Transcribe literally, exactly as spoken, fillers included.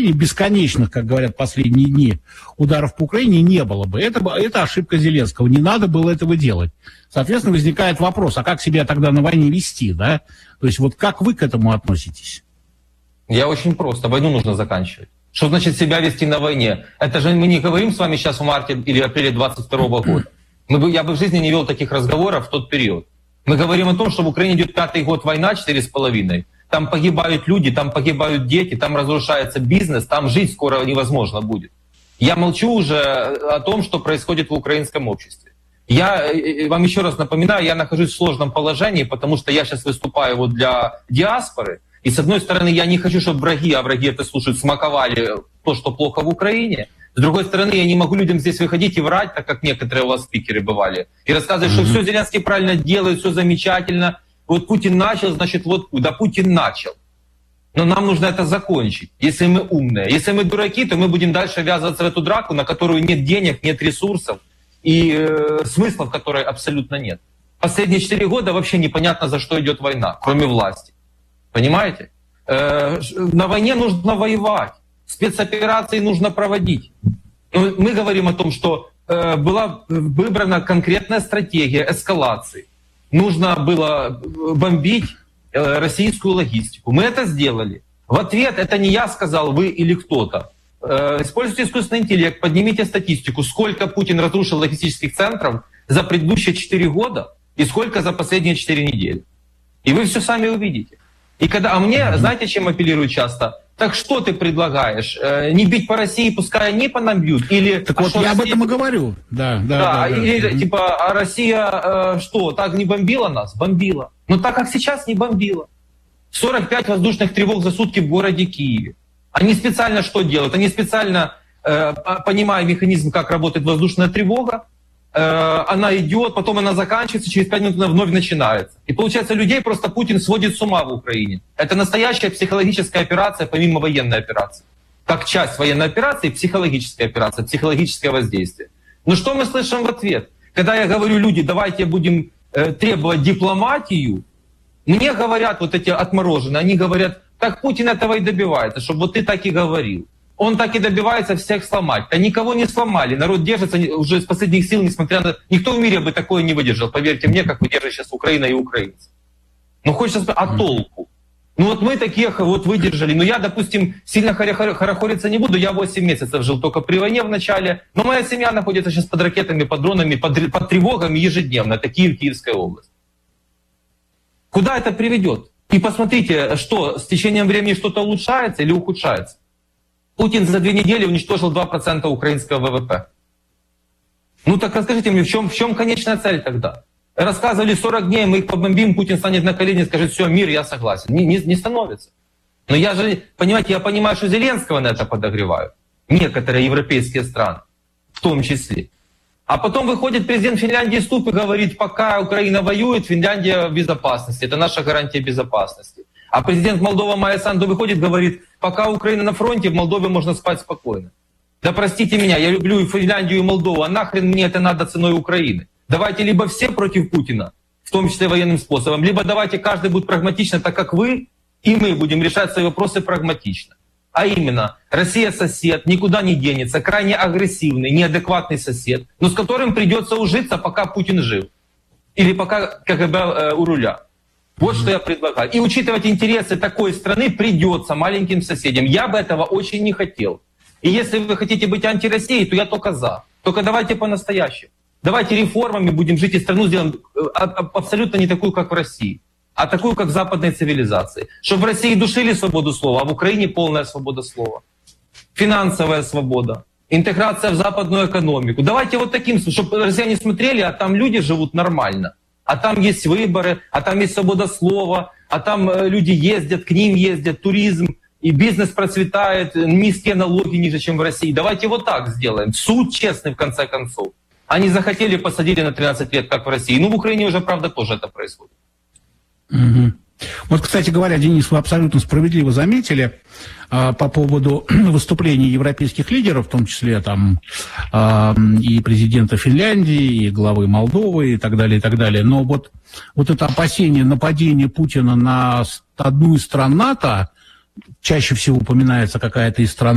Украине, бесконечных, как говорят последние дни, ударов по Украине не было бы. Это, это ошибка Зеленского. Не надо было этого делать. Соответственно, возникает вопрос, а как себя тогда на войне вести, да? То есть вот как вы к этому относитесь? Я очень просто. Войну нужно заканчивать. Что значит себя вести на войне? Это же мы не говорим с вами сейчас в марте или апреле двадцать второго года. Мы бы, я бы в жизни не вел таких разговоров в тот период. Мы говорим о том, что в Украине идет пятый год война, четыре с половиной. Там погибают люди, там погибают дети, там разрушается бизнес, там жить скоро невозможно будет. Я молчу уже о том, что происходит в украинском обществе. Я вам еще раз напоминаю, я нахожусь в сложном положении, потому что я сейчас выступаю вот для диаспоры. И с одной стороны, я не хочу, чтобы враги, а враги это слушают, смаковали то, что плохо в Украине. С другой стороны, я не могу людям здесь выходить и врать, так как некоторые у вас спикеры бывали, и рассказывать, mm-hmm. что все Зеленский правильно делает, все замечательно. Вот Путин начал, значит, вот, да, Путин начал. Но нам нужно это закончить, если мы умные. Если мы дураки, то мы будем дальше ввязываться в эту драку, на которую нет денег, нет ресурсов и э, смысла в которой абсолютно нет. Последние четыре года вообще непонятно, за что идет война, кроме власти. Понимаете? Э, на войне нужно воевать. Спецоперации нужно проводить. Мы говорим о том, что э, была выбрана конкретная стратегия эскалации. Нужно было бомбить э, российскую логистику. Мы это сделали. В ответ, это не я сказал, вы или кто-то. Э, используйте искусственный интеллект, поднимите статистику, сколько Путин разрушил логистических центров за предыдущие четыре года и сколько за последние четыре недели. И вы все сами увидите. И когда, а мне, знаете, чем апеллируют часто? Так что ты предлагаешь? Э, не бить по России, пускай они по нам бьют? Или, так а вот я Россия... об этом и говорю. Да, да, да, да, или да. типа, а Россия э, что, так не бомбила нас? Бомбила. Но так как сейчас не бомбила. сорок пять воздушных тревог за сутки в городе Киеве. Они специально что делают? Они специально, э, понимая механизм, как работает воздушная тревога, она идет, потом она заканчивается, через пять минут она вновь начинается. И получается, людей просто Путин сводит с ума в Украине. Это настоящая психологическая операция, помимо военной операции. Как часть военной операции, психологическая операция, психологическое воздействие. Но что мы слышим в ответ? Когда я говорю, люди, давайте будем э, требовать дипломатию, мне говорят вот эти отмороженные, они говорят, так Путин этого и добивается, чтобы вот ты так и говорил. Он так и добивается всех сломать. А никого не сломали. Народ держится уже из последних сил, несмотря на... Никто в мире бы такое не выдержал. Поверьте мне, как выдерживает сейчас Украина и украинцы. Ну хочется сказать, а толку? Ну вот мы такие вот выдержали. Но я, допустим, сильно хорохориться не буду. Я восемь месяцев жил только при войне в начале. Но моя семья находится сейчас под ракетами, под дронами, под, под тревогами ежедневно. Это Киев, Киевская область. Куда это приведет? И посмотрите, что с течением времени что-то улучшается или ухудшается. Путин за две недели уничтожил два процента украинского ВВП. Ну так расскажите мне, в чем, в чем конечная цель тогда? Рассказывали сорок дней, мы их побомбим, Путин станет на колени и скажет, все, мир, я согласен. Не, не, не становится. Но я же, понимаете, я понимаю, что Зеленского на это подогревают. Некоторые европейские страны, в том числе. А потом выходит президент Финляндии Ступ и говорит, пока Украина воюет, Финляндия в безопасности. Это наша гарантия безопасности. А президент Молдовы Майя Санду выходит и говорит, пока Украина на фронте, в Молдове можно спать спокойно. Да простите меня, я люблю и Финляндию, и Молдову, а нахрен мне это надо ценой Украины? Давайте либо все против Путина, в том числе военным способом, либо давайте каждый будет прагматично, так как вы и мы будем решать свои вопросы прагматично. А именно, Россия сосед, никуда не денется, крайне агрессивный, неадекватный сосед, но с которым придется ужиться, пока Путин жив. Или пока КГБ э, у руля. Вот что я предлагаю. И учитывать интересы такой страны придется маленьким соседям. Я бы этого очень не хотел. И если вы хотите быть антироссией, то я только за. Только давайте по-настоящему. Давайте реформами будем жить и страну сделаем абсолютно не такую, как в России, а такую, как в западной цивилизации. Чтобы в России душили свободу слова, а в Украине полная свобода слова. Финансовая свобода. Интеграция в западную экономику. Давайте вот таким, чтобы россияне смотрели, а там люди живут нормально. А там есть выборы, а там есть свобода слова, а там люди ездят, к ним ездят, туризм, и бизнес процветает, низкие налоги ниже, чем в России. Давайте вот так сделаем. Суд честный, в конце концов. Они захотели, посадили на тринадцать лет, как в России. Ну, в Украине уже, правда, тоже это происходит. Угу. Вот, кстати говоря, Денис, вы абсолютно справедливо заметили а, по поводу выступлений европейских лидеров, в том числе там а, и президента Финляндии, и главы Молдовы, и так далее, и так далее. Но вот, вот это опасение нападения Путина на одну из стран НАТО, чаще всего упоминается какая-то из стран